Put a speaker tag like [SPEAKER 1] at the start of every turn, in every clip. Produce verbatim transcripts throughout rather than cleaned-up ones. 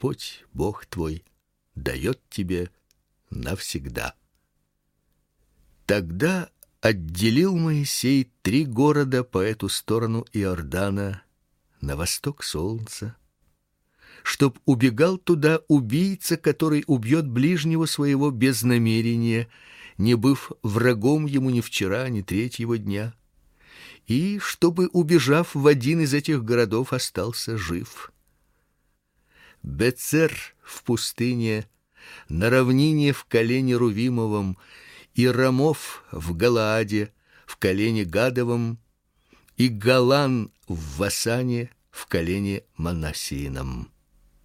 [SPEAKER 1] Господь Бог твой дает тебе навсегда. Тогда отделил Моисей три города по эту сторону Иордана, на восток солнца, чтоб убегал туда убийца, который убьет ближнего своего без намерения, не быв врагом ему ни вчера, ни третьего дня, и чтобы, убежав в один из этих городов, остался жив. Бецер в пустыне, на равнине в колене Рувимовом, и Рамов в Галааде, в колене Гадовом, и Галан в Васане, в колене Манассиином.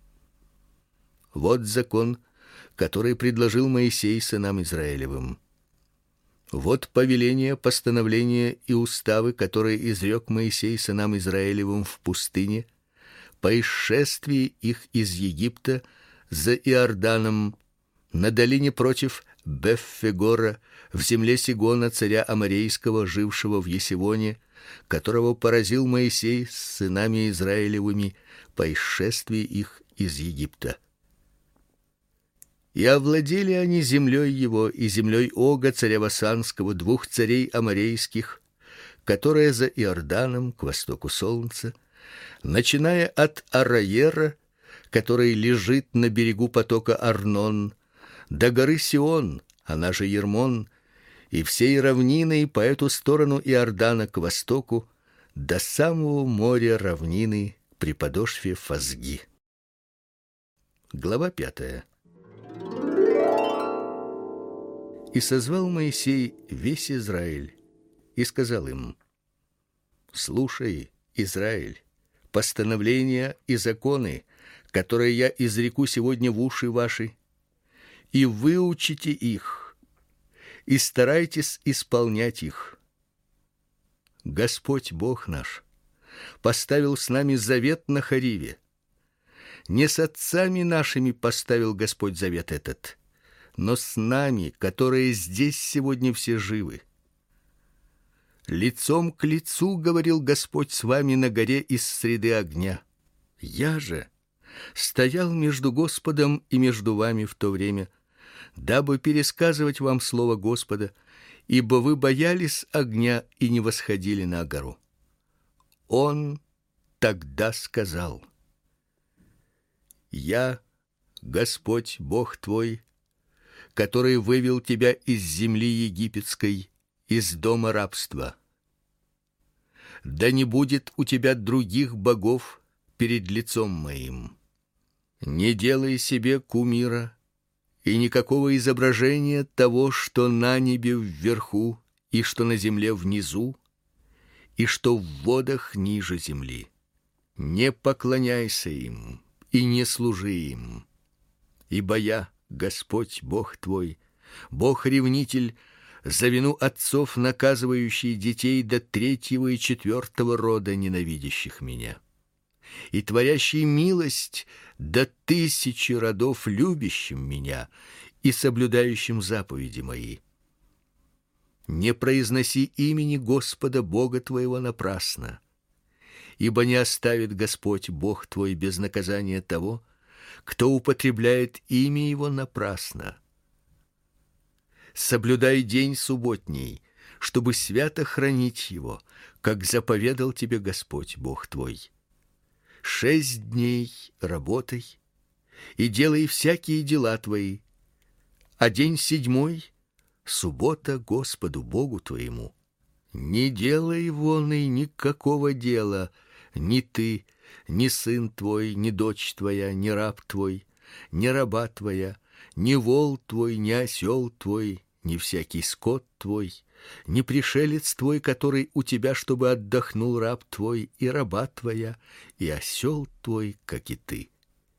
[SPEAKER 1] Вот закон, который предложил Моисей сынам Израилевым. Вот повеления, постановления и уставы, которые изрек Моисей сынам Израилевым в пустыне, по исшествии их из Египта за Иорданом, на долине против Беффегора, в земле Сигона, царя аморейского, жившего в Есевоне, которого поразил Моисей с сынами Израилевыми по исшествии их из Египта. И овладели они землей его и землей Ога, царя Васанского, двух царей аморейских, которая за Иорданом к востоку солнца, начиная от Араера, который лежит на берегу потока Арнон, до горы Сион, она же Ермон, и всей равнины по эту сторону Иордана к востоку, до самого моря равнины при подошве Фазги. Глава пятая. И созвал Моисей весь Израиль и сказал им: слушай, Израиль, постановления и законы, которые я изреку сегодня в уши ваши, и выучите их, и старайтесь исполнять их. Господь Бог наш поставил с нами завет на Хориве. Не с отцами нашими поставил Господь завет этот, но с нами, которые здесь сегодня все живы. Лицом к лицу говорил Господь с вами на горе из среды огня. Я же стоял между Господом и между вами в то время, дабы пересказывать вам слово Господа, ибо вы боялись огня и не восходили на гору. Он тогда сказал: Я, Господь Бог твой, который вывел тебя из земли египетской, из дома рабства. Да не будет у тебя других богов перед лицом моим. Не делай себе кумира и никакого изображения того, что на небе вверху и что на земле внизу, и что в водах ниже земли. Не поклоняйся им и не служи им, ибо я, Господь Бог твой, Бог-ревнитель, за вину отцов, наказывающий детей до третьего и четвертого рода ненавидящих меня, и творящий милость до тысячи родов любящим меня и соблюдающим заповеди мои. Не произноси имени Господа Бога твоего напрасно, ибо не оставит Господь Бог твой без наказания того, кто употребляет имя его напрасно. Соблюдай день субботний, чтобы свято хранить его, как заповедал тебе Господь Бог твой. Шесть дней работай и делай всякие дела твои, а день седьмой — суббота Господу Богу твоему. Не делай вон и никакого дела, ни ты, ни сын твой, ни дочь твоя, ни раб твой, ни раба твоя, ни вол твой, ни осел твой, ни всякий скот твой, ни пришелец твой, который у тебя, чтобы отдохнул раб твой и раба твоя, и осел твой, как и ты.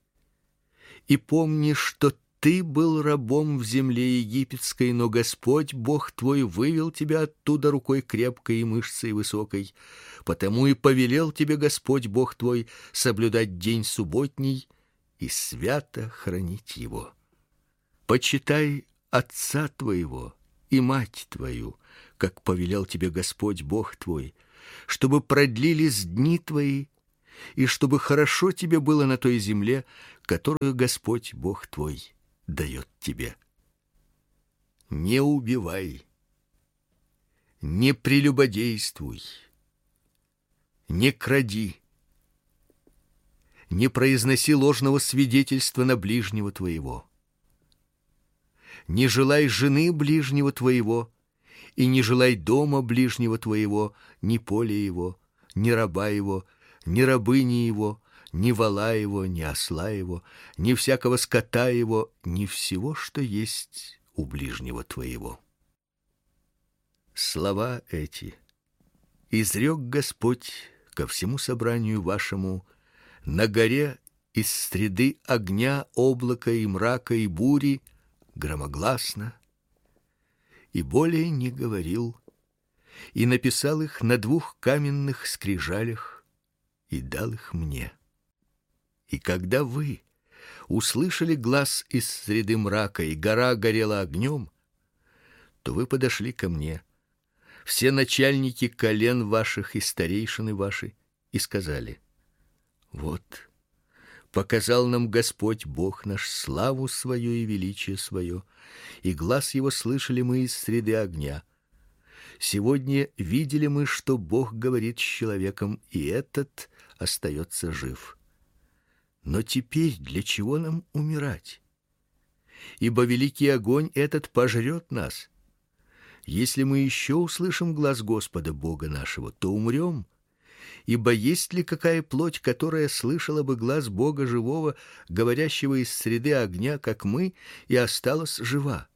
[SPEAKER 1] И помни, что ты был рабом в земле египетской, но Господь Бог твой вывел тебя оттуда рукой крепкой и мышцей высокой, потому и повелел тебе Господь Бог твой соблюдать день субботний и свято хранить его. Почитай отца твоего и мать твою, как повелел тебе Господь Бог твой, чтобы продлились дни твои, и чтобы хорошо тебе было на той земле, которую Господь Бог твой дает тебе. Не убивай, не прелюбодействуй, не кради, не произноси ложного свидетельства на ближнего твоего, не желай жены ближнего твоего, и не желай дома ближнего твоего, ни поля его, ни раба его, ни рабыни его, ни вола его, ни осла его, ни всякого скота его, ни всего, что есть у ближнего твоего. Слова эти изрек Господь ко всему собранию вашему на горе из среды огня, облака и мрака и бури громогласно, и более не говорил, и написал их на двух каменных скрижалях и дал их мне. И когда вы услышали глас из среды мрака, и гора горела огнем, то вы подошли ко мне, все начальники колен ваших и старейшины ваши, и сказали: вот показал нам Господь Бог наш славу свою и величие свое, и глас его слышали мы из среды огня. Сегодня видели мы, что Бог говорит с человеком, и этот остается жив. Но теперь для чего нам умирать? Ибо великий огонь этот пожрет нас. Если мы еще услышим глас Господа Бога нашего, то умрем. Ибо есть ли какая плоть, которая слышала бы глас Бога живого, говорящего из среды огня, как мы, и осталась жива?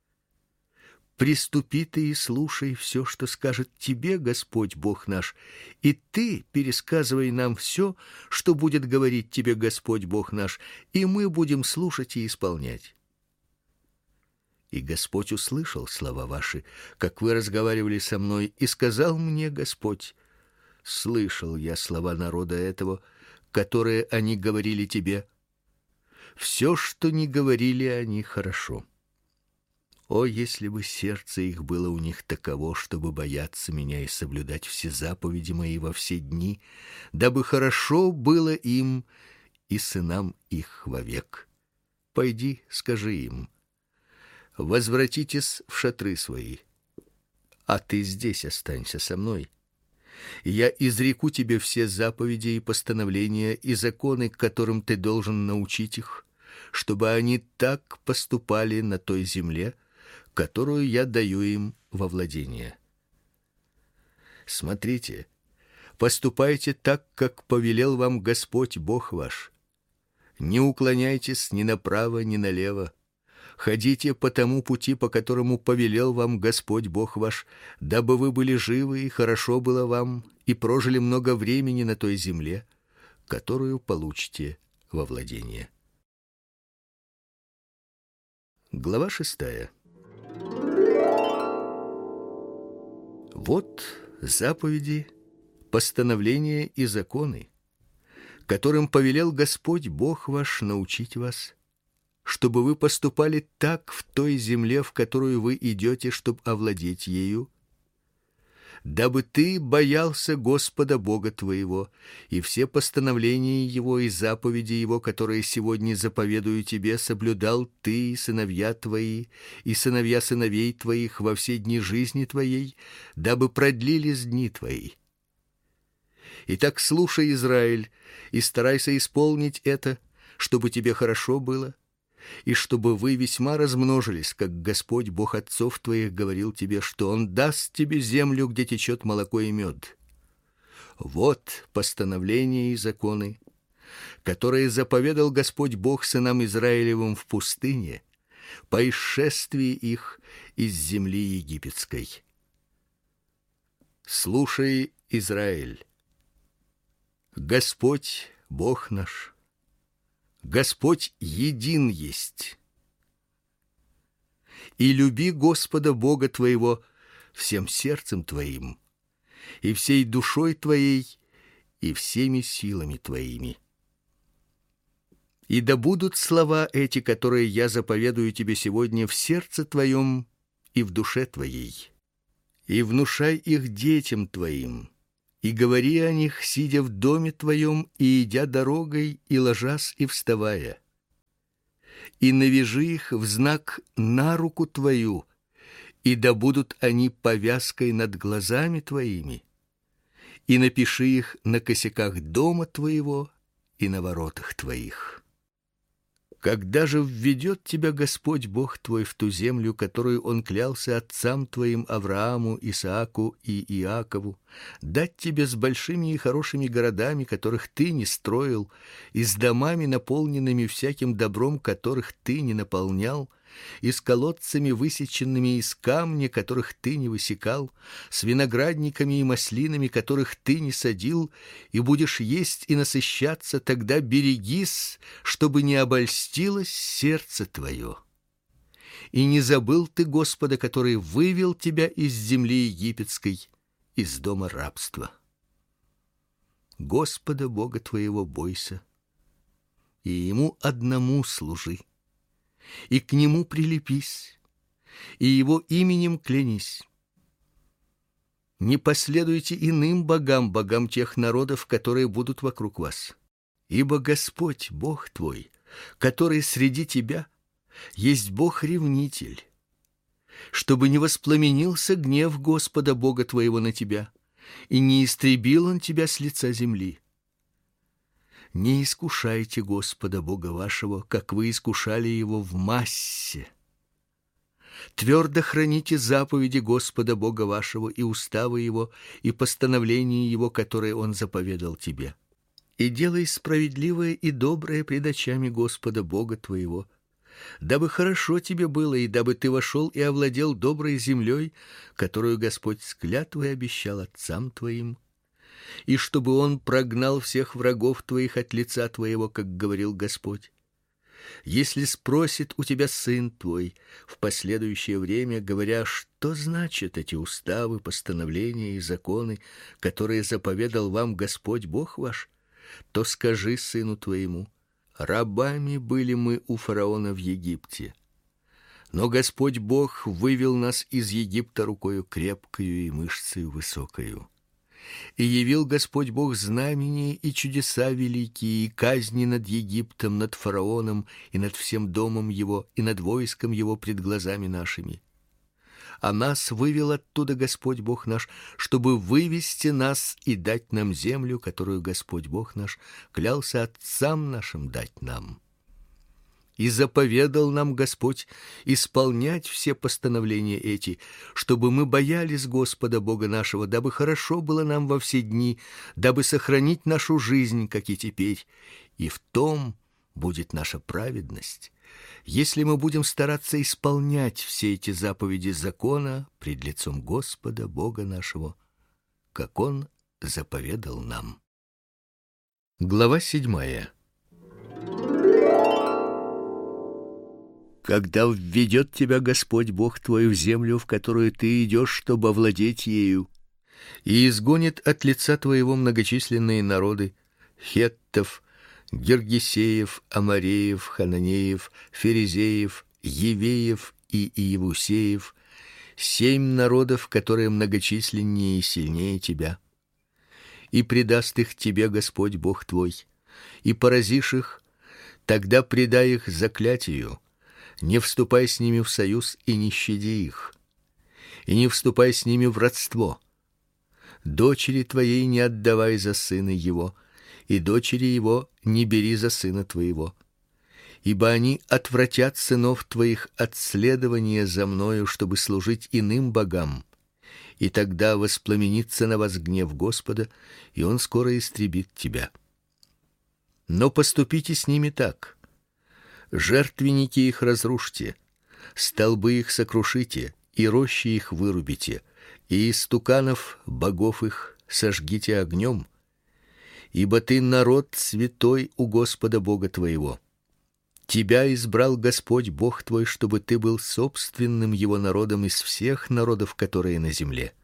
[SPEAKER 1] Приступи ты и слушай все, что скажет тебе Господь Бог наш, и ты пересказывай нам все, что будет говорить тебе Господь Бог наш, и мы будем слушать и исполнять. И Господь услышал слова ваши, как вы разговаривали со мной, и сказал мне Господь: слышал я слова народа этого, которые они говорили тебе. Все, что не говорили они, хорошо. О, если бы сердце их было у них таково, чтобы бояться меня и соблюдать все заповеди мои во все дни, дабы хорошо было им и сынам их вовек. Пойди, скажи им: возвратитесь в шатры свои, а ты здесь останься со мной. И я изреку тебе все заповеди и постановления и законы, которым ты должен научить их, чтобы они так поступали на той земле, которую я даю им во владение. Смотрите, поступайте так, как повелел вам Господь Бог ваш. Не уклоняйтесь ни направо, ни налево. Ходите по тому пути, по которому повелел вам Господь Бог ваш, дабы вы были живы и хорошо было вам, и прожили много времени на той земле, которую получите во владение. Глава шестая. Вот заповеди, постановления и законы, которым повелел Господь Бог ваш научить вас, чтобы вы поступали так в той земле, в которую вы идете, чтобы овладеть ею, дабы ты боялся Господа Бога твоего, и все постановления Его и заповеди Его, которые сегодня заповедую тебе, соблюдал ты и сыновья твои, и сыновья сыновей твоих во все дни жизни твоей, дабы продлились дни твои. Итак, слушай, Израиль, и старайся исполнить это, чтобы тебе хорошо было, и чтобы вы весьма размножились, как Господь Бог отцов твоих говорил тебе, что Он даст тебе землю, где течет молоко и мед. Вот постановления и законы, которые заповедал Господь Бог сынам Израилевым в пустыне, по исшествии их из земли египетской. Слушай, Израиль, Господь Бог наш, Господь един есть. И люби Господа Бога твоего всем сердцем твоим, и всей душой твоей, и всеми силами твоими. И да будут слова эти, которые я заповедую тебе сегодня, в сердце твоем и в душе твоей, и внушай их детям твоим, и говори о них, сидя в доме твоем, и идя дорогой, и ложась, и вставая. И навяжи их в знак на руку твою, и да будут они повязкой над глазами твоими, и напиши их на косяках дома твоего и на воротах твоих. Когда же введет тебя Господь Бог твой в ту землю, которую Он клялся отцам твоим Аврааму, Исааку и Иакову, дать тебе с большими и хорошими городами, которых ты не строил, и с домами, наполненными всяким добром, которых ты не наполнял, и с колодцами, высеченными из камня, которых ты не высекал, с виноградниками и маслинами, которых ты не садил, и будешь есть и насыщаться, тогда берегись, чтобы не обольстилось сердце твое. И не забыл ты Господа, который вывел тебя из земли египетской, из дома рабства. Господа Бога твоего бойся, и Ему одному служи, и к Нему прилепись, и Его именем клянись. Не последуйте иным богам, богам тех народов, которые будут вокруг вас. Ибо Господь, Бог твой, который среди тебя, есть Бог-ревнитель, чтобы не воспламенился гнев Господа Бога твоего на тебя, и не истребил Он тебя с лица земли. Не искушайте Господа Бога вашего, как вы искушали Его в Массе. Твердо храните заповеди Господа Бога вашего и уставы Его, и постановления Его, которые Он заповедал тебе. И делай справедливое и доброе пред очами Господа Бога твоего, дабы хорошо тебе было, и дабы ты вошел и овладел доброй землей, которую Господь с клятвой обещал отцам твоим, и чтобы Он прогнал всех врагов твоих от лица твоего, как говорил Господь. Если спросит у тебя сын твой в последующее время, говоря, что значат эти уставы, постановления и законы, которые заповедал вам Господь Бог ваш, то скажи сыну твоему: рабами были мы у фараона в Египте, но Господь Бог вывел нас из Египта рукою крепкою и мышцею высокою. И явил Господь Бог знамения и чудеса великие, и казни над Египтом, над фараоном, и над всем домом его, и над войском его пред глазами нашими. А нас вывел оттуда Господь Бог наш, чтобы вывести нас и дать нам землю, которую Господь Бог наш клялся отцам нашим дать нам. И заповедал нам Господь исполнять все постановления эти, чтобы мы боялись Господа Бога нашего, дабы хорошо было нам во все дни, дабы сохранить нашу жизнь, как и теперь, и в том будет наша праведность, если мы будем стараться исполнять все эти заповеди закона пред лицом Господа Бога нашего, как Он заповедал нам. Глава седьмая. Когда введет тебя Господь Бог твой в землю, в которую ты идешь, чтобы овладеть ею, и изгонит от лица твоего многочисленные народы: хеттов, гергесеев, амореев, хананеев, ферезеев, евеев и иевусеев, семь народов, которые многочисленнее и сильнее тебя, и предаст их тебе Господь Бог твой, и поразишь их, тогда предай их заклятию. Не вступай с ними в союз и не щади их, и не вступай с ними в родство. Дочери твоей не отдавай за сына его, и дочери его не бери за сына твоего, ибо они отвратят сынов твоих от следования за мною, чтобы служить иным богам, и тогда воспламенится на вас гнев Господа, и Он скоро истребит тебя. Но поступите с ними так: жертвенники их разрушьте, столбы их сокрушите, и рощи их вырубите, и истуканов богов их сожгите огнем, ибо ты народ святой у Господа Бога твоего. Тебя избрал Господь Бог твой, чтобы ты был собственным Его народом из всех народов, которые на земле.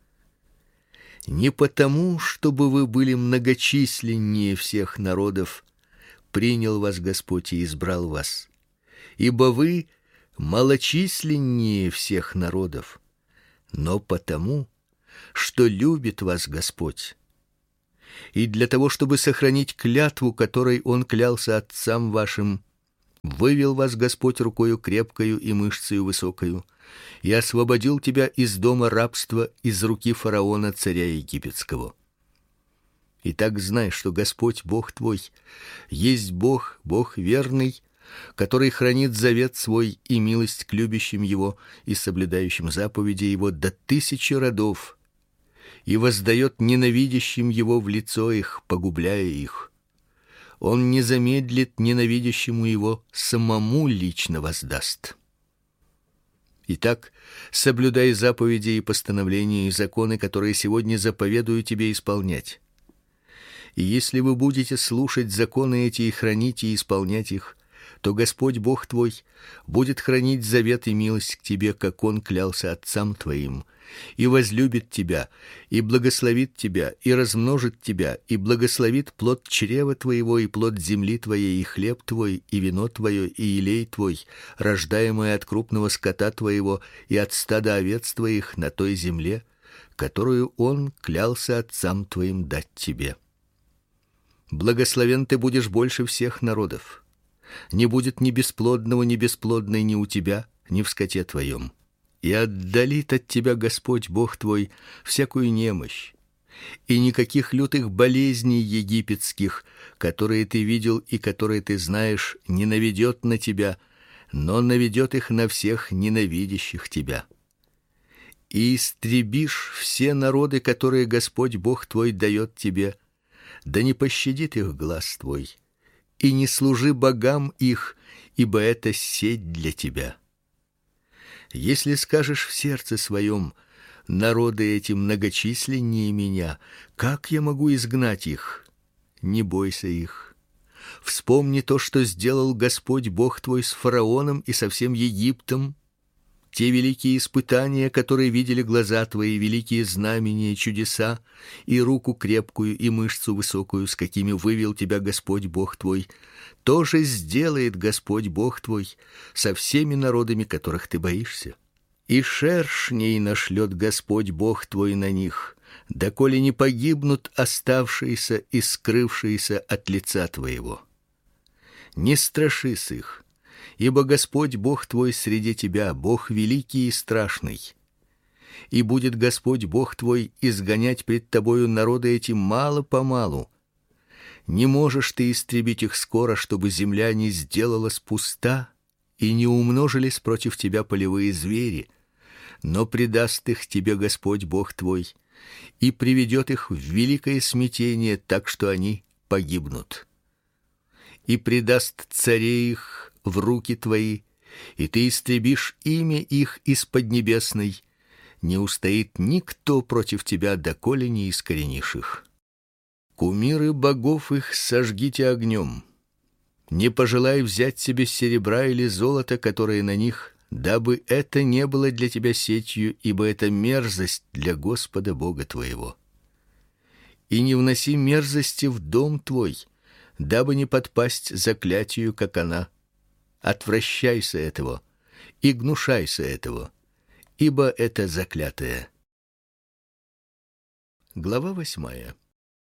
[SPEAKER 1] Не потому, чтобы вы были многочисленнее всех народов, принял вас Господь и избрал вас, ибо вы малочисленнее всех народов, но потому, что любит вас Господь, И для того, чтобы сохранить клятву, которой он клялся отцам вашим, вывел вас Господь рукою крепкою и мышцею высокою, и освободил тебя из дома рабства, из руки фараона, царя египетского. Итак, знай, что Господь Бог твой есть Бог, Бог верный, который хранит завет свой и милость к любящим его и соблюдающим заповеди его до тысячи родов, и воздает ненавидящим его в лицо их, погубляя их. Он не замедлит ненавидящему его, самому лично воздаст. Итак, соблюдай заповеди и постановления и законы, которые сегодня заповедую тебе исполнять. И если вы будете слушать законы эти и хранить и исполнять их, то Господь Бог твой будет хранить завет и милость к тебе, как он клялся отцам твоим, и возлюбит тебя, и благословит тебя, и размножит тебя, и благословит плод чрева твоего, и плод земли твоей, и хлеб твой, и вино твое, и елей твой, рождаемое от крупного скота твоего и от стада овец твоих на той земле, которую он клялся отцам твоим дать тебе. Благословен ты будешь больше всех народов. Не будет ни бесплодного, ни бесплодной ни у тебя, ни в скоте твоем. И отдалит от тебя Господь Бог твой всякую немощь, и никаких лютых болезней египетских, которые ты видел и которые ты знаешь, не наведет на тебя, но наведет их на всех ненавидящих тебя. И истребишь все народы, которые Господь Бог твой дает тебе, да не пощадит их глаз твой, и не служи богам их, ибо это сеть для тебя. Если скажешь в сердце своем: народы эти многочисленнее меня, как я могу изгнать их? Не бойся их. Вспомни то, что сделал Господь Бог твой с фараоном и со всем Египтом, те великие испытания, которые видели глаза твои, великие знамения, чудеса, и руку крепкую, и мышцу высокую, с какими вывел тебя Господь Бог твой, тоже сделает Господь Бог твой со всеми народами, которых ты боишься. И шершней нашлет Господь Бог твой на них, доколе не погибнут оставшиеся и скрывшиеся от лица твоего. Не страшись их, ибо Господь Бог твой среди тебя, Бог великий и страшный. И будет Господь Бог твой изгонять пред тобою народы эти мало-помалу. Не можешь ты истребить их скоро, чтобы земля не сделалась пуста и не умножились против тебя полевые звери, но предаст их тебе Господь Бог твой и приведет их в великое смятение, так что они погибнут. И предаст царей их в руки твои, и ты истребишь имя их из поднебесной. Не устоит никто против тебя, доколе не искоренишь их. Кумиры богов их сожгите огнем. Не пожелай взять себе серебра или золота, которые на них, дабы это не было для тебя сетью, ибо это мерзость для Господа Бога твоего. И не вноси мерзости в дом твой, дабы не подпасть заклятию, как она. Отвращайся этого и гнушайся этого, ибо это заклятое. Глава восьмая.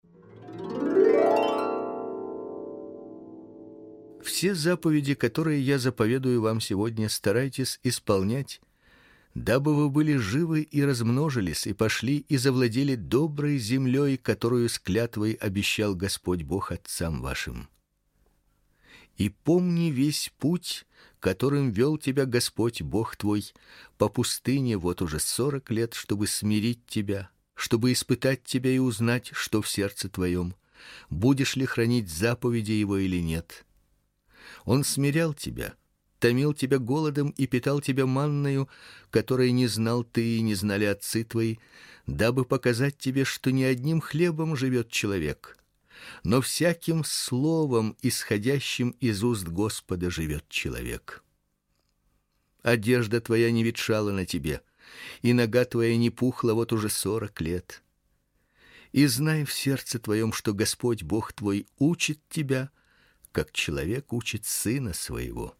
[SPEAKER 1] Все заповеди, которые я заповедую вам сегодня, старайтесь исполнять, дабы вы были живы и размножились, и пошли и завладели доброй землей, которую с клятвой обещал Господь Бог отцам вашим. И помни весь путь, которым вел тебя Господь Бог твой по пустыне вот уже сорок лет, чтобы смирить тебя, чтобы испытать тебя и узнать, что в сердце твоем, будешь ли хранить заповеди его или нет. Он смирял тебя, томил тебя голодом и питал тебя манною, которой не знал ты и не знали отцы твои, дабы показать тебе, что не одним хлебом живет человек, но всяким словом, исходящим из уст Господа, живет человек. Одежда твоя не ветшала на тебе, и нога твоя не пухла вот уже сорок лет. И знай в сердце твоем, что Господь Бог твой учит тебя, как человек учит сына своего.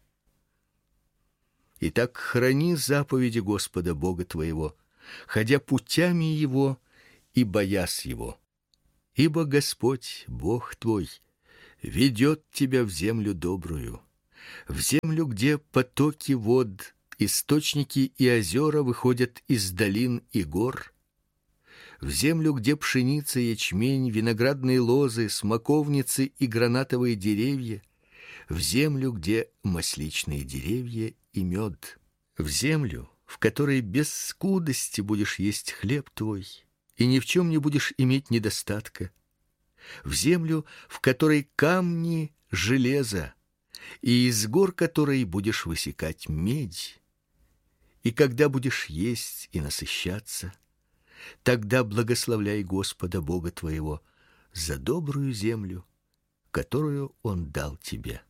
[SPEAKER 1] Итак, храни заповеди Господа Бога твоего, ходя путями его и боясь его. Ибо Господь, Бог твой, ведет тебя в землю добрую, в землю, где потоки вод, источники и озера выходят из долин и гор, в землю, где пшеница, ячмень, виноградные лозы, смоковницы и гранатовые деревья, в землю, где масличные деревья и мед, в землю, в которой без скудости будешь есть хлеб твой, и ни в чем не будешь иметь недостатка, в землю, в которой камни железо, и из гор которой будешь высекать медь. И когда будешь есть и насыщаться, тогда благословляй Господа Бога твоего за добрую землю, которую Он дал тебе.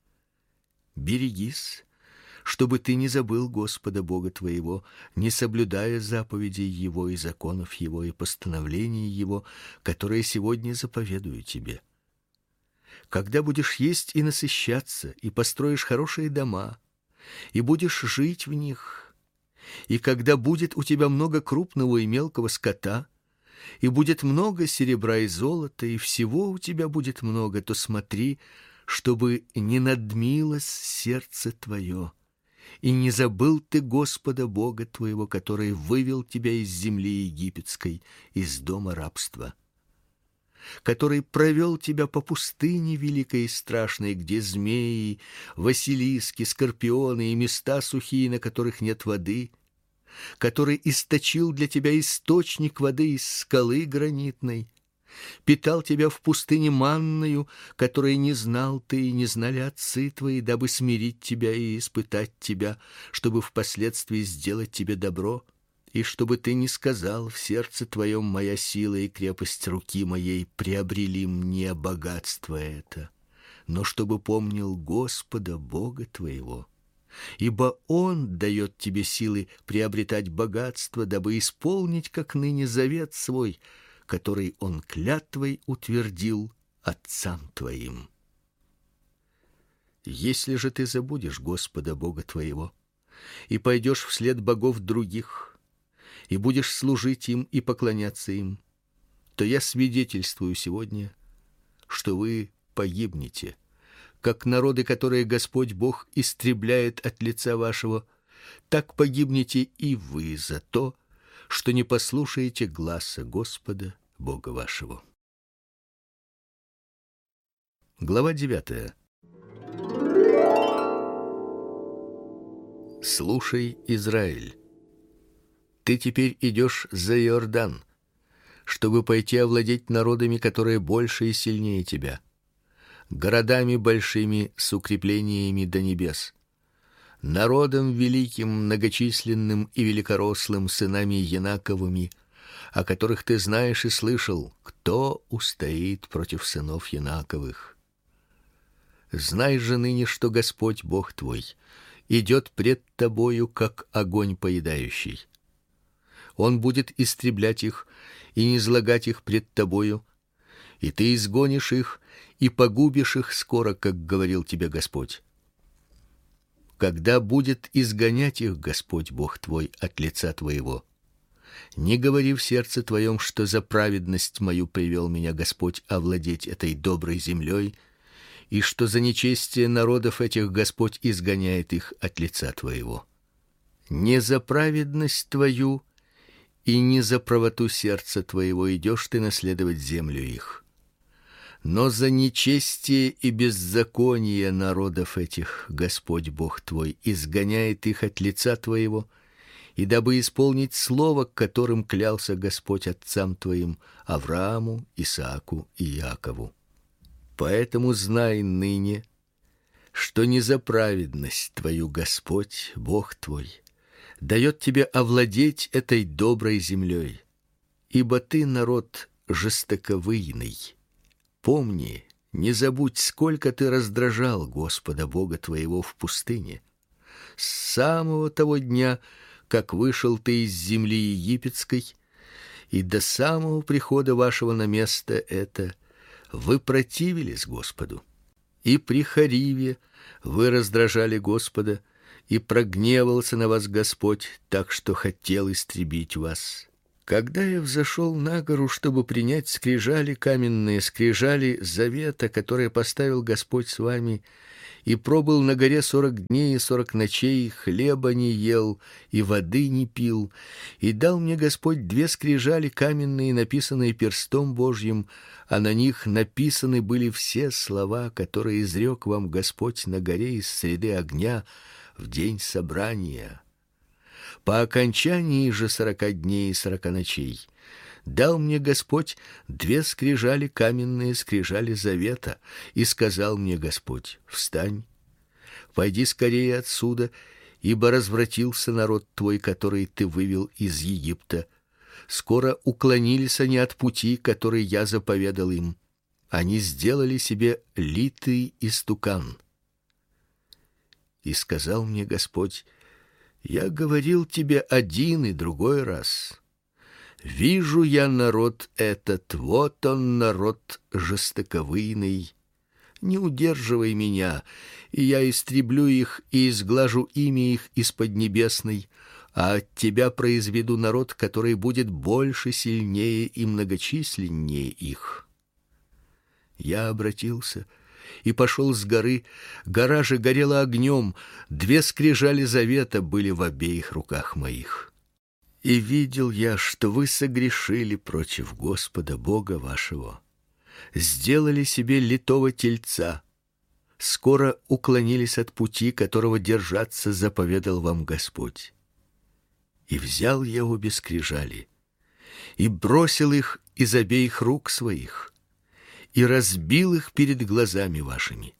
[SPEAKER 1] Берегись, чтобы ты не забыл Господа Бога твоего, не соблюдая заповедей Его и законов Его и постановлений Его, которые сегодня заповедую тебе. Когда будешь есть и насыщаться, и построишь хорошие дома, и будешь жить в них, и когда будет у тебя много крупного и мелкого скота, и будет много серебра и золота, и всего у тебя будет много, то смотри, чтобы не надмилось сердце твое, и не забыл ты Господа Бога твоего, который вывел тебя из земли египетской, из дома рабства, который провел тебя по пустыне великой и страшной, где змеи, василиски, скорпионы и места сухие, на которых нет воды, который источил для тебя источник воды из скалы гранитной, питал тебя в пустыне манною, которой не знал ты и не знали отцы твои, дабы смирить тебя и испытать тебя, чтобы впоследствии сделать тебе добро, и чтобы ты не сказал в сердце твоем: моя сила и крепость руки моей приобрели мне богатство это, но чтобы помнил Господа Бога твоего, ибо Он дает тебе силы приобретать богатство, дабы исполнить, как ныне, завет свой, который Он клятвой утвердил отцам твоим. Если же ты забудешь Господа Бога твоего и пойдешь вслед богов других, и будешь служить им и поклоняться им, то я свидетельствую сегодня, что вы погибнете, как народы, которые Господь Бог истребляет от лица вашего, так погибнете и вы за то, что не послушаете гласа Господа Бога вашего. Глава девятая. Слушай, Израиль, ты теперь идешь за Иордан, чтобы пойти овладеть народами, которые больше и сильнее тебя, городами большими с укреплениями до небес, народом великим, многочисленным и великорослым, сынами Янаковыми, о которых ты знаешь и слышал, кто устоит против сынов Янаковых. Знай же ныне, что Господь Бог твой идет пред тобою, как огонь поедающий. Он будет истреблять их и низлагать их пред тобою, и ты изгонишь их и погубишь их скоро, как говорил тебе Господь. Когда будет изгонять их Господь Бог твой от лица твоего, не говори в сердце твоем, что за праведность мою привел меня Господь овладеть этой доброй землей, и что за нечестие народов этих Господь изгоняет их от лица твоего. Не за праведность твою и не за правоту сердца твоего идешь ты наследовать землю их, но за нечестие и беззаконие народов этих Господь Бог твой изгоняет их от лица твоего, и дабы исполнить слово, которым клялся Господь отцам твоим, Аврааму, Исааку и Иакову. Поэтому знай ныне, что не за праведность твою Господь Бог твой дает тебе овладеть этой доброй землей, ибо ты народ жестоковыйный. Помни, не забудь, сколько ты раздражал Господа Бога твоего в пустыне. С самого того дня, как вышел ты из земли египетской, и до самого прихода вашего на место это, вы противились Господу. И при Хариве вы раздражали Господа, и прогневался на вас Господь, так что хотел истребить вас. Когда я взошел на гору, чтобы принять скрижали каменные, скрижали завета, которые поставил Господь с вами, и пробыл на горе сорок дней и сорок ночей, хлеба не ел и воды не пил, и дал мне Господь две скрижали каменные, написанные перстом Божьим, а на них написаны были все слова, которые изрек вам Господь на горе из среды огня в день собрания. По окончании же сорока дней и сорока ночей дал мне Господь две скрижали каменные, скрижали завета, и сказал мне Господь: встань, пойди скорее отсюда, ибо развратился народ твой, который ты вывел из Египта. Скоро уклонились они от пути, который я заповедал им. Они сделали себе литый истукан. И сказал мне Господь: я говорил тебе один и другой раз. Вижу я народ этот, вот он, народ жестоковыйный. Не удерживай меня, и я истреблю их и изглажу имя их из поднебесной, а от тебя произведу народ, который будет больше, сильнее и многочисленнее их. Я обратился и пошел с горы. Гора же горела огнем, две скрижали завета были в обеих руках моих. И видел я, что вы согрешили против Господа Бога вашего, сделали себе литого тельца, скоро уклонились от пути, которого держаться заповедал вам Господь. И взял я обе скрижали и бросил их из обеих рук своих, и разбил их перед глазами вашими.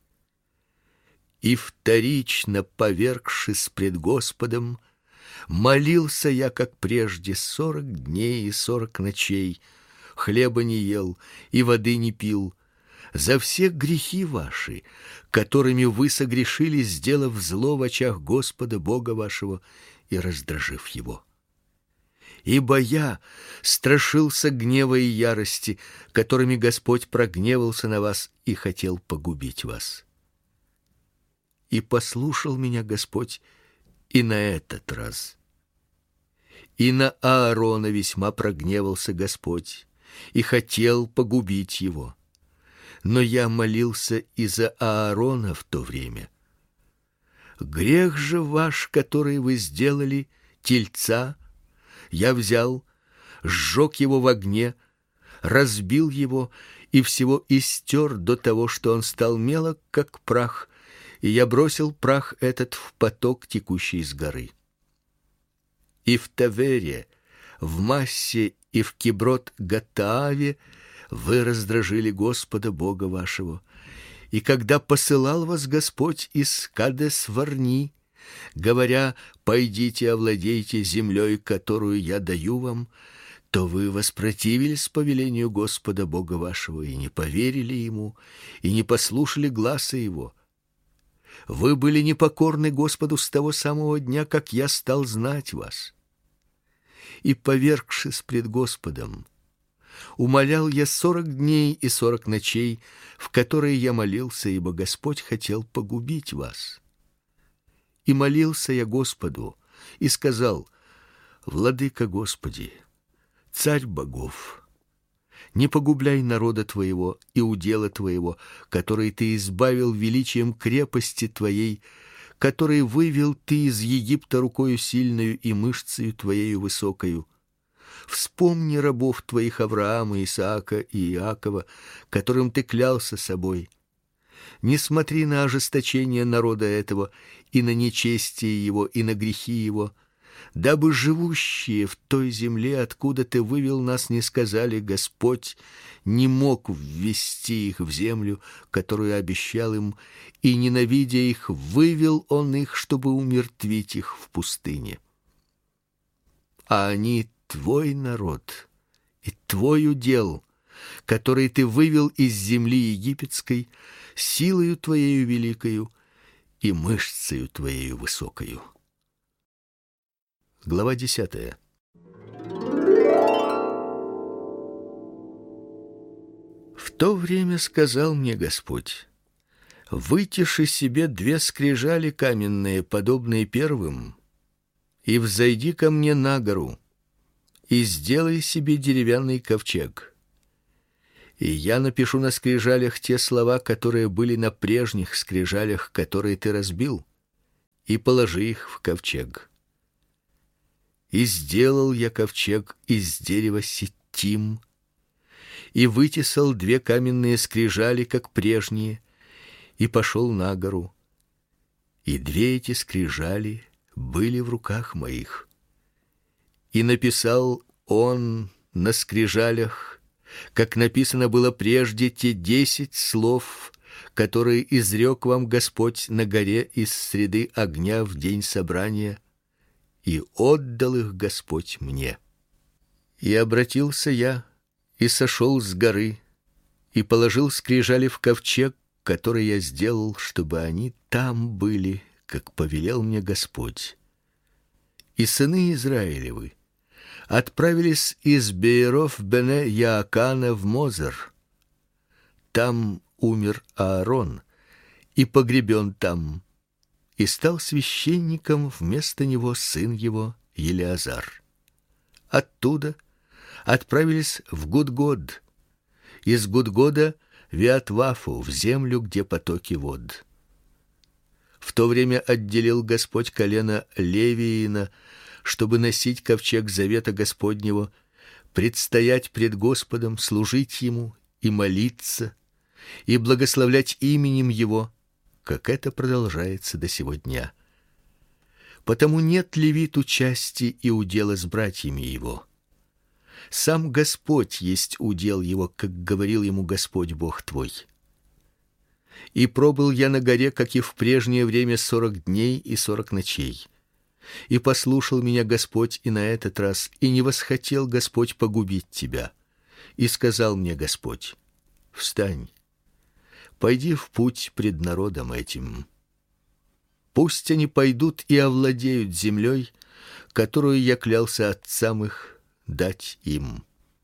[SPEAKER 1] И вторично, повергшись пред Господом, молился я, как прежде, сорок дней и сорок ночей, хлеба не ел и воды не пил, за все грехи ваши, которыми вы согрешили, сделав зло в очах Господа Бога вашего и раздражив его. Ибо я страшился гнева и ярости, которыми Господь прогневался на вас и хотел погубить вас. И послушал меня Господь и на этот раз. И на Аарона весьма прогневался Господь и хотел погубить его. Но я молился и за Аарона в то время. Грех же ваш, который вы сделали, тельца, я взял, сжег его в огне, разбил его и всего истер до того, что он стал мелок, как прах, и я бросил прах этот в поток, текущий с горы. И в Тавере, в Массе и в Киброт-Гаттааве вы раздражили Господа Бога вашего. И когда посылал вас Господь из Кадес-Варни, говоря: пойдите, овладейте землей, которую я даю вам, то вы воспротивились повелению Господа Бога вашего и не поверили ему, и не послушали гласа его. Вы были непокорны Господу с того самого дня, как я стал знать вас. И, повергшись пред Господом, умолял я сорок дней и сорок ночей, в которые я молился, ибо Господь хотел погубить вас. И молился я Господу, и сказал: Владыка Господи, Царь богов, не погубляй народа Твоего и удела Твоего, который Ты избавил величием крепости Твоей, который вывел Ты из Египта рукою сильною и мышцею Твоею высокою. Вспомни рабов Твоих Авраама, Исаака и Иакова, которым Ты клялся собой. Не смотри на ожесточение народа этого и на нечестие его и на грехи его, дабы живущие в той земле, откуда Ты вывел нас, не сказали: Господь не мог ввести их в землю, которую обещал им, и, ненавидя их, вывел Он их, чтобы умертвить их в пустыне. А они Твой народ и Твой удел, который Ты вывел из земли египетской силою Твоею великою и мышцею Твоею высокою. Глава десятая. В то время сказал мне Господь: вытиши себе две скрижали каменные, подобные первым, и взойди ко мне на гору, и сделай себе деревянный ковчег. И я напишу на скрижалях те слова, которые были на прежних скрижалях, которые ты разбил, и положи их в ковчег. И сделал я ковчег из дерева ситим, и вытесал две каменные скрижали, как прежние, и пошел на гору. И две эти скрижали были в руках моих. И написал он на скрижалях, как написано было прежде, те десять слов, которые изрек вам Господь на горе из среды огня в день собрания, и отдал их Господь мне. И обратился я, и сошел с горы, и положил скрижали в ковчег, который я сделал, чтобы они там были, как повелел мне Господь. И сыны Израилевы отправились из Бееров бене Яакана в Мозер. Там умер Аарон и погребен там, и стал священником вместо него сын его Елеазар. Оттуда отправились в Гудгод, из Гудгода в Виатвафу, в землю, где потоки вод. В то время отделил Господь колено Левиина, чтобы носить ковчег завета Господнего, предстоять пред Господом, служить ему и молиться, и благословлять именем его, как это продолжается до сего дня. Потому нет левиту части и удела с братьями его. Сам Господь есть удел его, как говорил ему Господь Бог твой. И пробыл я на горе, как и в прежнее время, сорок дней и сорок ночей. И послушал меня Господь и на этот раз, и не восхотел Господь погубить тебя. И сказал мне Господь: встань, пойди в путь пред народом этим. Пусть они пойдут и овладеют землей, которую я клялся отцам их дать им.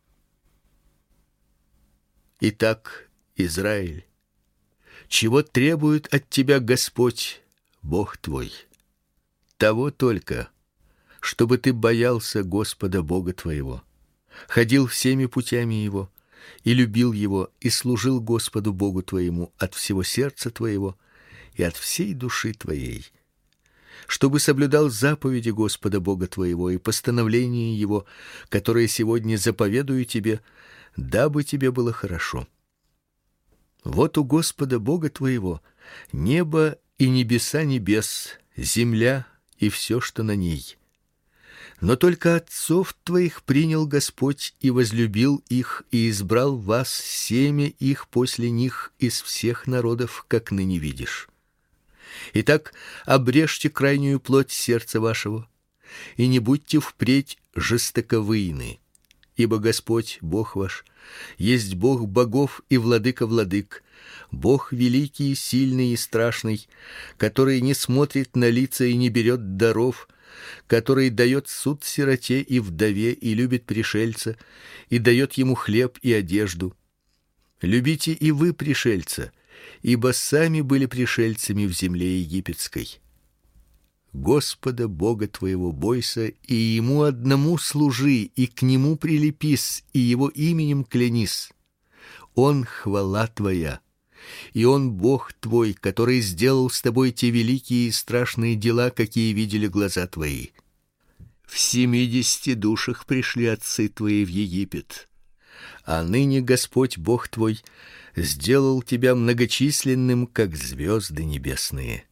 [SPEAKER 1] Итак, Израиль, чего требует от тебя Господь, Бог твой? Того только, чтобы ты боялся Господа Бога твоего, ходил всеми путями его, и любил его, и служил Господу Богу твоему от всего сердца твоего и от всей души твоей, чтобы соблюдал заповеди Господа Бога твоего и постановления его, которые сегодня заповедую тебе, дабы тебе было хорошо. Вот у Господа Бога твоего небо и небеса небес, земля и все, что на ней. Но только отцов твоих принял Господь и возлюбил их, и избрал вас семя их после них из всех народов, как ныне видишь. Итак, обрежьте крайнюю плоть сердца вашего, и не будьте впредь жестоковыйны, ибо Господь, Бог ваш, есть Бог богов и владыка владык, Бог великий, сильный и страшный, который не смотрит на лица и не берет даров, который дает суд сироте и вдове и любит пришельца, и дает ему хлеб и одежду. Любите и вы пришельца, ибо сами были пришельцами в земле египетской. Господа Бога твоего бойся, и ему одному служи, и к нему прилепись, и его именем клянись. Он хвала твоя, и он Бог твой, который сделал с тобой те великие и страшные дела, какие видели глаза твои. В семидесяти душах пришли отцы твои в Египет, а ныне Господь Бог твой сделал тебя многочисленным, как звезды небесные.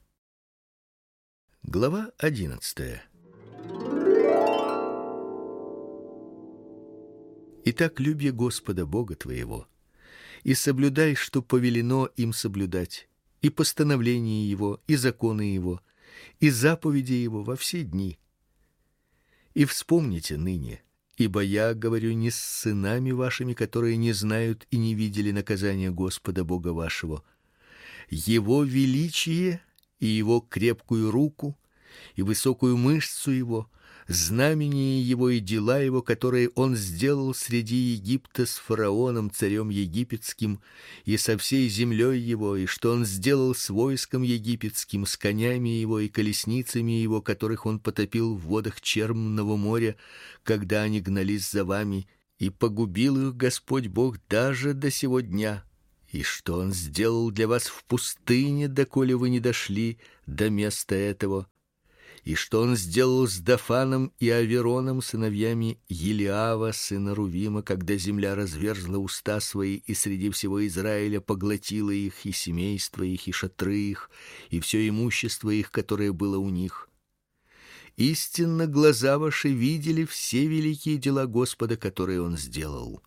[SPEAKER 1] Глава одиннадцатая. Итак, люби Господа Бога твоего, и соблюдай, что повелено им соблюдать, и постановления его, и законы его, и заповеди его во все дни. И вспомните ныне, ибо я говорю не с сынами вашими, которые не знают и не видели наказания Господа Бога вашего, его величие и его крепкую руку, и высокую мышцу его, знамения его и дела его, которые он сделал среди Египта с фараоном, царем египетским, и со всей землей его, и что он сделал с войском египетским, с конями его и колесницами его, которых он потопил в водах Чермного моря, когда они гнались за вами, и погубил их Господь Бог даже до сего дня. И что он сделал для вас в пустыне, доколе вы не дошли до места этого, и что он сделал с Дафаном и Авероном, сыновьями Елиава, сына Рувима, когда земля разверзла уста свои и среди всего Израиля поглотила их, и семейства их, и шатры их, и все имущество их, которое было у них. Истинно глаза ваши видели все великие дела Господа, которые он сделал.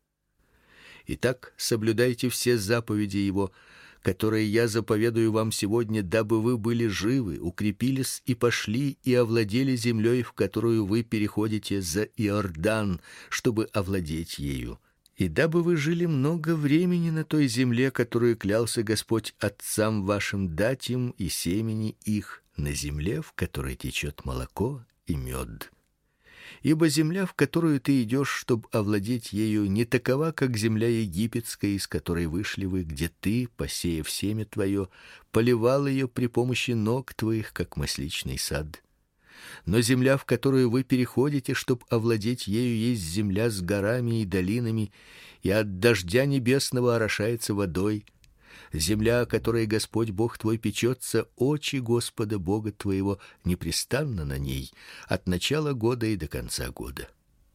[SPEAKER 1] Итак, соблюдайте все заповеди его, которые я заповедую вам сегодня, дабы вы были живы, укрепились и пошли и овладели землей, в которую вы переходите за Иордан, чтобы овладеть ею, и дабы вы жили много времени на той земле, которую клялся Господь отцам вашим дать им и семени их, на земле, в которой течет молоко и мед. Ибо земля, в которую ты идешь, чтобы овладеть ею, не такова, как земля египетская, из которой вышли вы, где ты, посеяв семя твое, поливал ее при помощи ног твоих, как масличный сад. Но земля, в которую вы переходите, чтобы овладеть ею, есть земля с горами и долинами, и от дождя небесного орошается водой. Земля, о которой Господь Бог твой печется, очи Господа Бога твоего непрестанно на ней, от начала года и до конца года.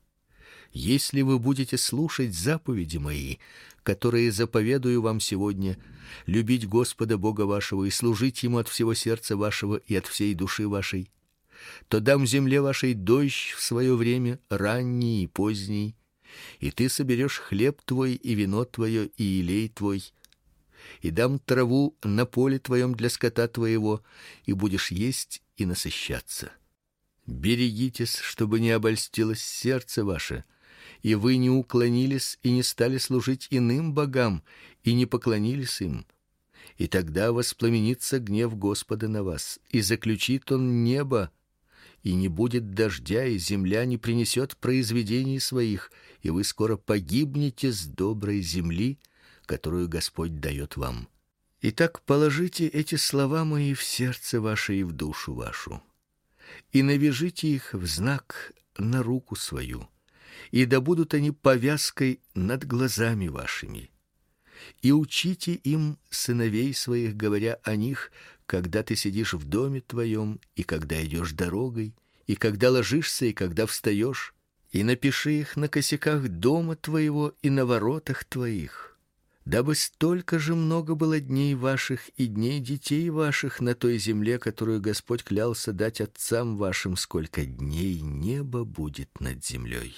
[SPEAKER 1] Если вы будете слушать заповеди мои, которые заповедую вам сегодня, любить Господа Бога вашего и служить ему от всего сердца вашего и от всей души вашей, то дам земле вашей дождь в свое время, ранний и поздний, и ты соберешь хлеб твой и вино твое и елей твой, и дам траву на поле твоем для скота твоего, и будешь есть и насыщаться. Берегитесь, чтобы не обольстилось сердце ваше, и вы не уклонились и не стали служить иным богам, и не поклонились им. И тогда воспламенится гнев Господа на вас, и заключит он небо, и не будет дождя, и земля не принесет произведений своих, и вы скоро погибнете с доброй земли, которую Господь дает вам. Итак, положите эти слова мои в сердце ваше и в душу вашу, и навяжите их в знак на руку свою, и да будут они повязкой над глазами вашими. И учите им сыновей своих, говоря о них, когда ты сидишь в доме твоем, и когда идешь дорогой, и когда ложишься, и когда встаешь, и напиши их на косяках дома твоего и на воротах твоих, дабы столько же много было дней ваших и дней детей ваших на той земле, которую Господь клялся дать отцам вашим, сколько дней небо будет над землей.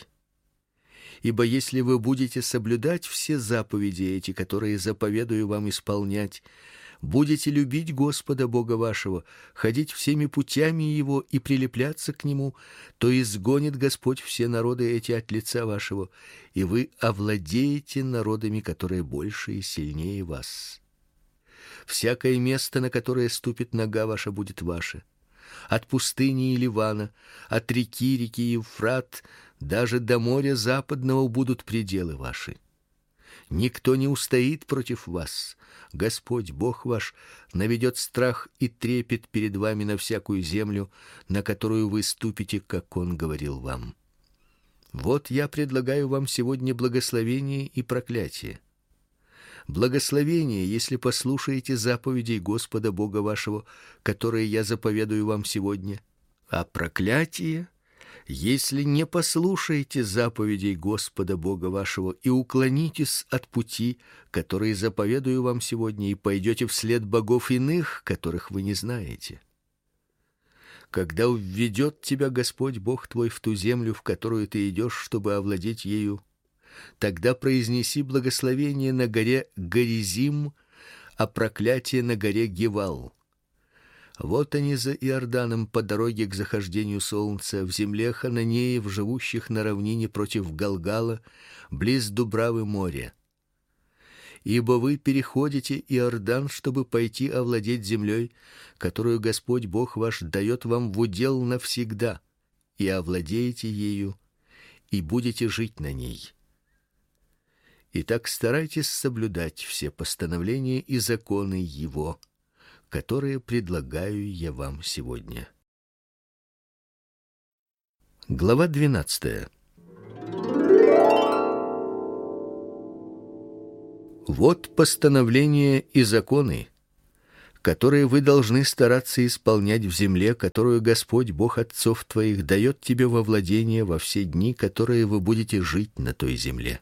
[SPEAKER 1] Ибо если вы будете соблюдать все заповеди эти, которые заповедую вам исполнять, будете любить Господа Бога вашего, ходить всеми путями его и прилепляться к нему, то изгонит Господь все народы эти от лица вашего, и вы овладеете народами, которые больше и сильнее вас. Всякое место, на которое ступит нога ваша, будет ваше. От пустыни и Ливана, от реки реки Евфрат, даже до моря западного будут пределы ваши. Никто не устоит против вас. Господь Бог ваш наведет страх и трепет перед вами на всякую землю, на которую вы ступите, как он говорил вам. Вот я предлагаю вам сегодня благословение и проклятие. Благословение, если послушаете заповедей Господа Бога вашего, которые я заповедую вам сегодня, а проклятие, если не послушаете заповедей Господа Бога вашего и уклонитесь от пути, который заповедую вам сегодня, и пойдете вслед богов иных, которых вы не знаете. Когда введет тебя Господь Бог твой в ту землю, в которую ты идешь, чтобы овладеть ею, тогда произнеси благословение на горе Горизим, а проклятие на горе Гевал. Вот они за Иорданом по дороге к захождению солнца, в земле Хананеев, живущих на равнине против Галгала, близ Дубравы моря. Ибо вы переходите Иордан, чтобы пойти овладеть землей, которую Господь Бог ваш дает вам в удел навсегда, и овладеете ею, и будете жить на ней. Итак, старайтесь соблюдать все постановления и законы его, которые предлагаю я вам сегодня. Глава двенадцатая. Вот постановления и законы, которые вы должны стараться исполнять в земле, которую Господь Бог отцов твоих дает тебе во владение во все дни, которые вы будете жить на той земле.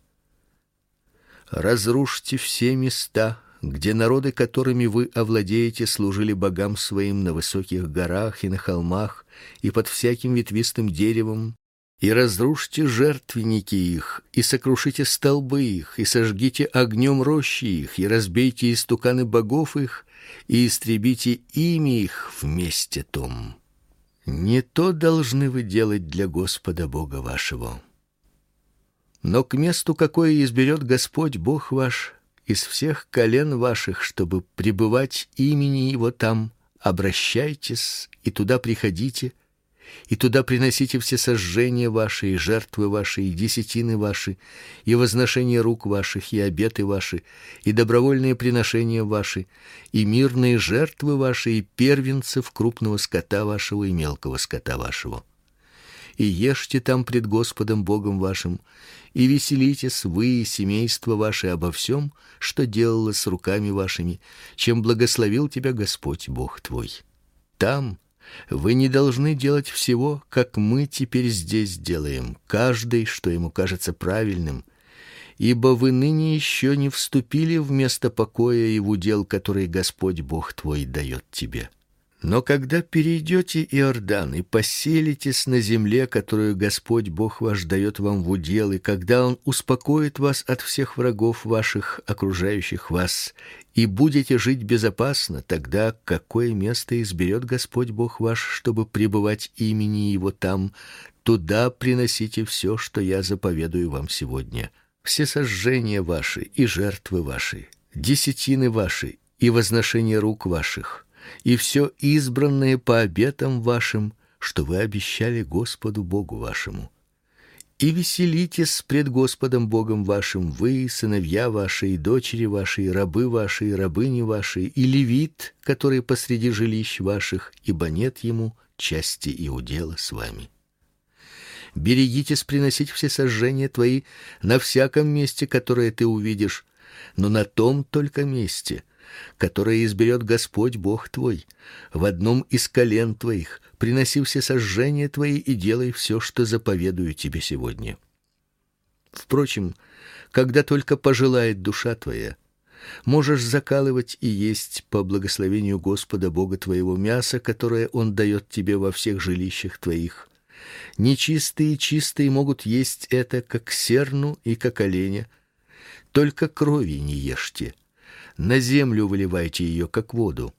[SPEAKER 1] Разрушьте все места, где народы, которыми вы овладеете, служили богам своим на высоких горах и на холмах и под всяким ветвистым деревом, и разрушьте жертвенники их, и сокрушите столбы их, и сожгите огнем рощи их, и разбейте истуканы богов их, и истребите ими их в месте том. Не то должны вы делать для Господа Бога вашего. Но к месту, какое изберет Господь Бог ваш из всех колен ваших, чтобы пребывать имени Его там, обращайтесь и туда приходите, и туда приносите все сожжения ваши, и жертвы ваши, и десятины ваши, и возношения рук ваших, и обеты ваши, и добровольные приношения ваши, и мирные жертвы ваши, и первенцев крупного скота вашего и мелкого скота вашего. И ешьте там пред Господом Богом вашим, и веселитесь вы и семейство ваше обо всем, что делалось руками вашими, чем благословил тебя Господь Бог твой. Там вы не должны делать всего, как мы теперь здесь делаем, каждый, что ему кажется правильным, ибо вы ныне еще не вступили в место покоя и в удел, который Господь Бог твой дает тебе. Но когда перейдете Иордан и поселитесь на земле, которую Господь Бог ваш дает вам в удел, и когда Он успокоит вас от всех врагов ваших, окружающих вас, и будете жить безопасно, тогда какое место изберет Господь Бог ваш, чтобы пребывать имени Его там, туда приносите все, что я заповедую вам сегодня. Все сожжения ваши и жертвы ваши, десятины ваши и возношения рук ваших, и все избранное по обетам вашим, что вы обещали Господу Богу вашему. И веселитесь пред Господом Богом вашим вы, сыновья ваши, и дочери ваши, и рабы ваши, и рабыни ваши, и левит, который посреди жилищ ваших, ибо нет ему части и удела с вами. Берегитесь приносить все сожжения твои на всяком месте, которое ты увидишь, но на том только месте, которое изберет Господь Бог твой, в одном из колен твоих. Приноси все сожжения твои и делай все, что заповедую тебе сегодня. Впрочем, когда только пожелает душа твоя, можешь закалывать и есть по благословению Господа Бога твоего мясо, которое Он дает тебе во всех жилищах твоих. Нечистые и чистые могут есть это, как серну и как оленя. Только крови не ешьте. На землю выливайте ее, как воду.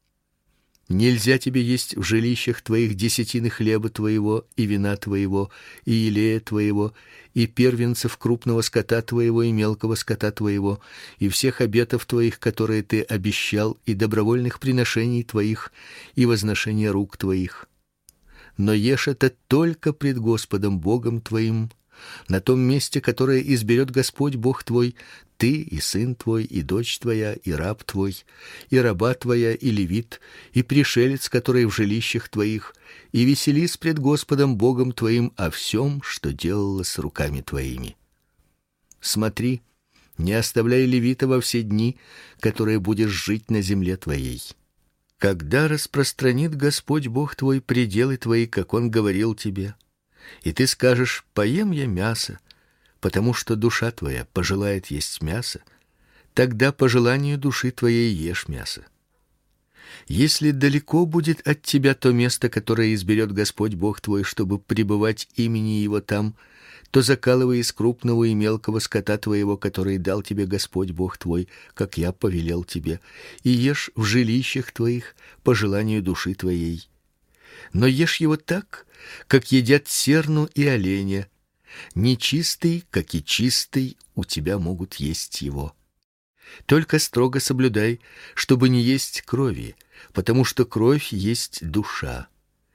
[SPEAKER 1] Нельзя тебе есть в жилищах твоих десятины хлеба твоего, и вина твоего, и елея твоего, и первенцев крупного скота твоего, и мелкого скота твоего, и всех обетов твоих, которые ты обещал, и добровольных приношений твоих, и возношения рук твоих. Но ешь это только пред Господом Богом твоим, на том месте, которое изберет Господь Бог твой, ты и сын твой, и дочь твоя, и раб твой, и раба твоя, и левит, и пришелец, который в жилищах твоих, и веселись пред Господом Богом твоим о всем, что делалось руками твоими. Смотри, не оставляй левита во все дни, которые будешь жить на земле твоей. Когда распространит Господь Бог твой пределы твои, как Он говорил тебе, и ты скажешь: «Поем я мясо», потому что душа твоя пожелает есть мясо, тогда по желанию души твоей ешь мясо. Если далеко будет от тебя то место, которое изберет Господь Бог твой, чтобы пребывать имени Его там, то закалывай из крупного и мелкого скота твоего, который дал тебе Господь Бог твой, как я повелел тебе, и ешь в жилищах твоих по желанию души твоей. Но ешь его так, как едят серну и оленя. Нечистый, как и чистый, у тебя могут есть его. Только строго соблюдай, чтобы не есть крови, потому что кровь есть душа.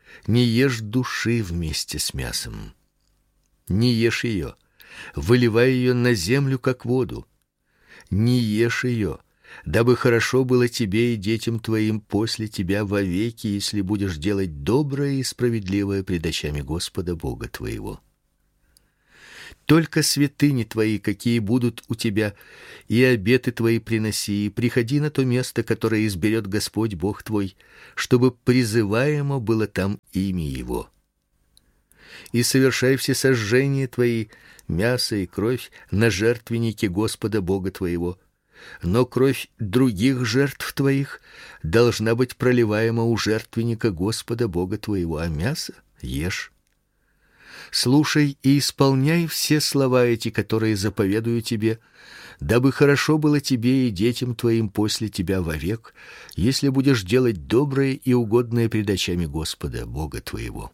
[SPEAKER 1] Не ешь души вместе с мясом. Не ешь ее, выливай ее на землю, как воду. Не ешь ее, дабы хорошо было тебе и детям твоим после тебя вовеки, если будешь делать доброе и справедливое пред очами Господа Бога твоего. Только святыни твои, какие будут у тебя, и обеты твои приноси, и приходи на то место, которое изберет Господь Бог твой, чтобы призываемо было там имя Его. И совершай все сожжения твои, мясо и кровь, на жертвеннике Господа Бога твоего. Но кровь других жертв твоих должна быть проливаема у жертвенника Господа Бога твоего, а мясо ешь. Слушай и исполняй все слова эти, которые заповедую тебе, дабы хорошо было тебе и детям твоим после тебя вовек, если будешь делать доброе и угодное пред очами Господа Бога твоего.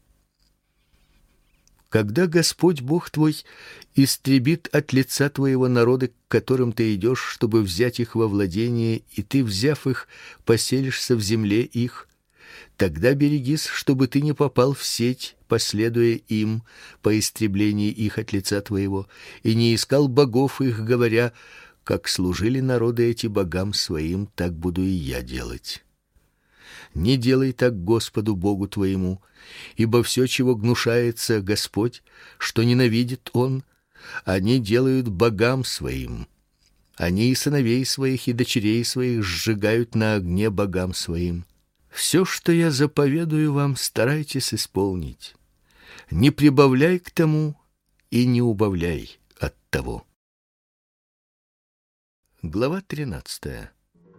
[SPEAKER 1] Когда Господь Бог твой истребит от лица твоего народы, к которым ты идешь, чтобы взять их во владение, и ты, взяв их, поселишься в земле их, тогда берегись, чтобы ты не попал в сеть, последуя им по истреблении их от лица твоего, и не искал богов их, говоря: как служили народы эти богам своим, так буду и я делать. Не делай так Господу Богу твоему, ибо все, чего гнушается Господь, что ненавидит Он, они делают богам своим. Они и сыновей своих, и дочерей своих сжигают на огне богам своим. Все, что я заповедую вам, старайтесь исполнить. Не прибавляй к тому и не убавляй от того. Глава тринадцатая.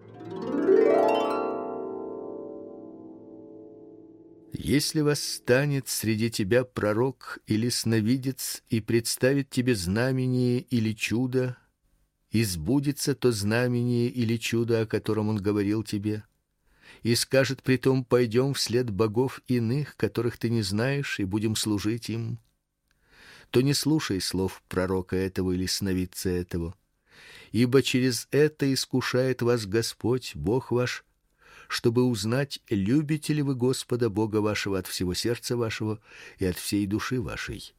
[SPEAKER 1] Если восстанет среди тебя пророк или сновидец и представит тебе знамение или чудо, и сбудется то знамение или чудо, о котором он говорил тебе, и скажет притом: пойдем вслед богов иных, которых ты не знаешь, и будем служить им, то не слушай слов пророка этого или сновидца этого, ибо через это искушает вас Господь Бог ваш, чтобы узнать, любите ли вы Господа Бога вашего от всего сердца вашего и от всей души вашей.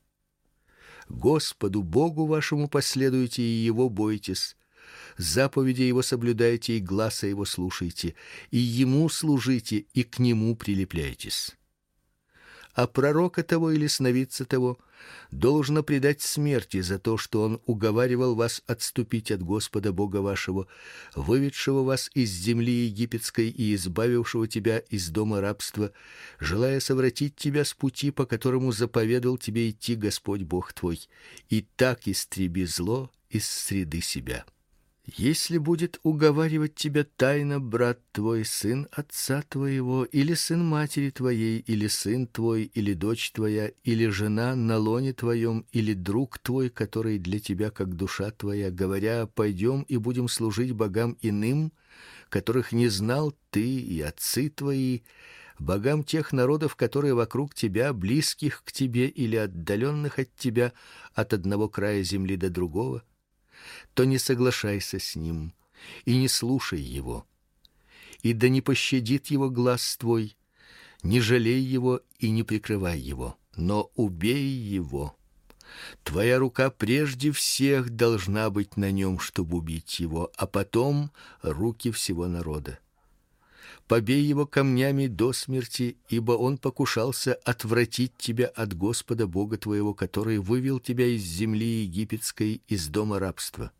[SPEAKER 1] Господу Богу вашему последуйте и Его бойтесь, заповеди Его соблюдайте и гласа Его слушайте, и Ему служите и к Нему прилепляйтесь. А пророка того или сновидца того должно предать смерти за то, что он уговаривал вас отступить от Господа Бога вашего, выведшего вас из земли египетской и избавившего тебя из дома рабства, желая совратить тебя с пути, по которому заповедал тебе идти Господь Бог твой, и так истреби зло из среды себя. Если будет уговаривать тебя тайно брат твой, сын отца твоего, или сын матери твоей, или сын твой, или дочь твоя, или жена на лоне твоем, или друг твой, который для тебя как душа твоя, говоря: пойдем и будем служить богам иным, которых не знал ты и отцы твои, богам тех народов, которые вокруг тебя, близких к тебе или отдаленных от тебя, от одного края земли до другого, то не соглашайся с ним и не слушай его. И да не пощадит его глаз твой, не жалей его и не прикрывай его, но убей его. Твоя рука прежде всех должна быть на нем, чтобы убить его, а потом руки всего народа. Побей его камнями до смерти, ибо он покушался отвратить тебя от Господа Бога твоего, который вывел тебя из земли египетской, из дома рабства.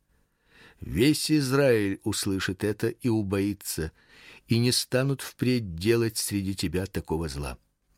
[SPEAKER 1] Весь Израиль услышит это и убоится, и не станут впредь делать среди тебя такого зла.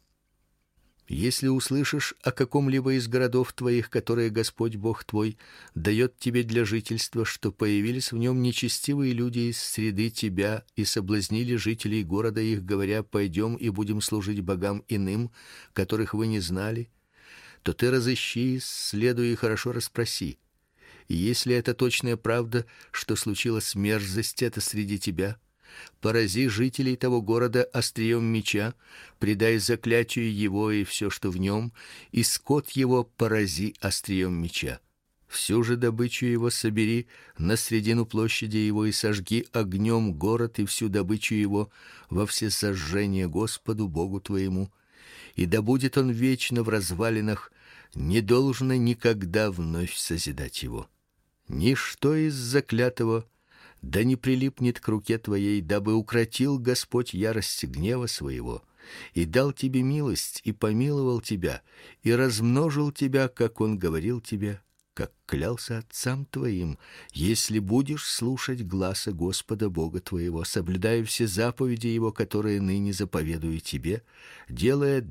[SPEAKER 1] Если услышишь о каком-либо из городов твоих, которые Господь Бог твой дает тебе для жительства, что появились в нем нечестивые люди из среды тебя и соблазнили жителей города их, говоря: пойдем и будем служить богам иным, которых вы не знали, то ты разыщи, исследуй и хорошо расспроси. И если это точная правда, что случилась мерзость эта среди тебя, порази жителей того города острием меча, предай заклятию его и все, что в нем, и скот его порази острием меча. Всю же добычу его собери на средину площади его и сожги огнем город и всю добычу его во всесожжение Господу Богу твоему, и да будет он вечно в развалинах, не должно никогда вновь созидать его. Ничто из заклятого да не прилипнет к руке твоей, дабы укротил Господь ярость гнева своего, и дал тебе милость, и помиловал тебя, и размножил тебя, как он говорил тебе, как клялся отцам твоим, если будешь слушать гласа Господа Бога твоего, соблюдая все заповеди его, которые ныне заповедую тебе, делая